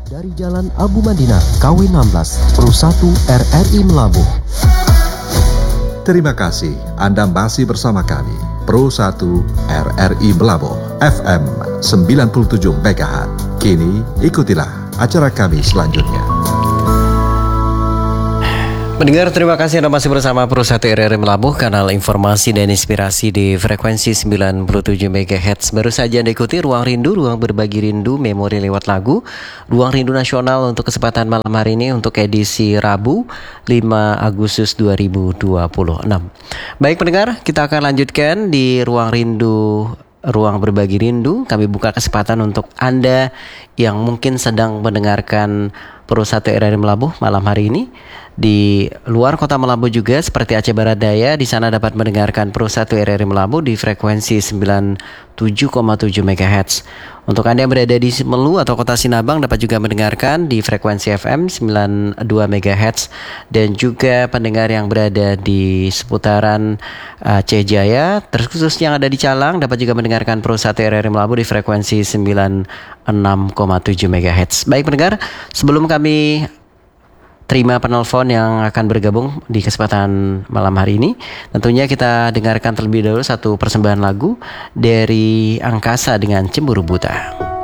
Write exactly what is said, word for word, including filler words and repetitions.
Dari Jalan Abu Madinah, K W enam belas, Pro satu R R I Melabuh. Terima kasih Anda masih bersama kami, Pro satu R R I Melabuh, F M sembilan puluh tujuh megahertz. Kini ikutilah acara kami selanjutnya. Pendengar, terima kasih Anda masih bersama Pro satu R R I Melabuh, kanal informasi dan inspirasi di frekuensi sembilan puluh tujuh megahertz. Baru saja Anda ikuti Ruang Rindu, ruang berbagi rindu, memori lewat lagu. Ruang Rindu Nasional untuk kesempatan malam hari ini untuk edisi Rabu lima Agustus dua ribu dua puluh enam. Baik pendengar, kita akan lanjutkan di Ruang Rindu, ruang berbagi rindu. Kami buka kesempatan untuk Anda yang mungkin sedang mendengarkan Pro satu R R I Melabuh malam hari ini. Di luar kota Melabuh juga seperti Aceh Barat Daya, di sana dapat mendengarkan Pro satu R R I Melabuh di frekuensi sembilan puluh tujuh koma tujuh megahertz. Untuk Anda yang berada di Melu atau Kota Sinabang dapat juga mendengarkan di frekuensi F M sembilan puluh dua megahertz, dan juga pendengar yang berada di seputaran Aceh Jaya, terkhusus yang ada di Calang, dapat juga mendengarkan Pro satu R R I Melabuh di frekuensi sembilan puluh enam koma tujuh megahertz. Baik pendengar, sebelum kami terima penelpon yang akan bergabung di kesempatan malam hari ini, tentunya kita dengarkan terlebih dahulu satu persembahan lagu dari Angkasa dengan Cemburu Buta.